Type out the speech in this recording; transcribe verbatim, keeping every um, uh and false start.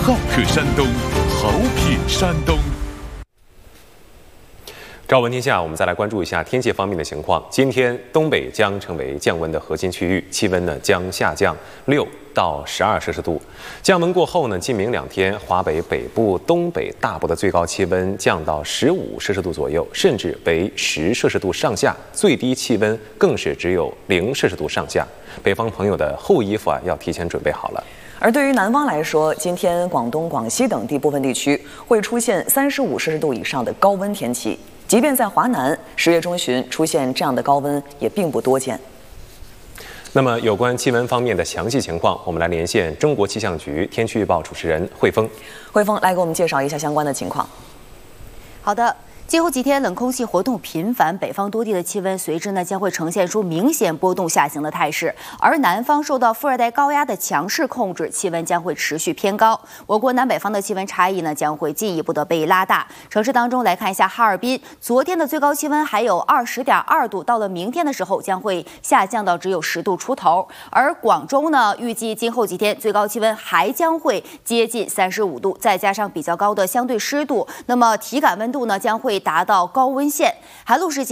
好客山东，好品山东。 朝闻天下，我们再来关注一下天气方面的情况。今天东北将成为降温的核心区域，气温呢将下降六到十二摄氏度。降温过后呢，今明两天，华北北部、东北大部的最高气温降到十五摄氏度左右，甚至为十摄氏度上下，最低气温更是只有零摄氏度上下。北方朋友的厚衣服啊，要提前准备好了。 而对于南方来说，今天广东、广西等地部分地区会出现三十五摄氏度以上的高温天气。即便在华南，十月中旬出现这样的高温也并不多见。 那么，有关气温方面的详细情况，我们来连线中国气象局天气预报主持人汇丰。 汇丰来给我们介绍一下相关的情况。 好的。今后几天冷空气活动频繁，北方多地的气温随之呢将会呈现出明显波动下行的态势，而南方受到副热带高压的强势控制，气温将会持续偏高。我国南北方的气温差异呢将会进一步的被拉大。城市当中来看一下哈尔滨，昨天的最高气温还有二十点二度，到了明天的时候将会下降到只有十度出头。而广州呢，预计今后几天最高气温还将会接近三十五度，再加上比较高的相对湿度，那么体感温度呢将会达到高温线。韩露时间。